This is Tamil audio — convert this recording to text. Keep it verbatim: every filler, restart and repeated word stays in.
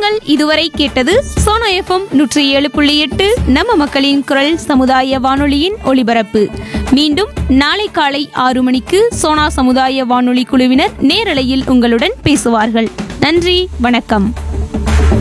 நேயர்கள் இதுவரை கேட்டது சோனா எஃப்எம் நூற்றி ஏழு புள்ளி எட்டு நம்ம மக்களின் குரல் சமுதாய வானொலியின் ஒலிபரப்பு. மீண்டும் நாளை காலை ஆறு மணிக்கு சோனா சமுதாய வானொலி குழுவினர் நேரலையில் உங்களுடன் பேசுவார்கள். நன்றி, வணக்கம்.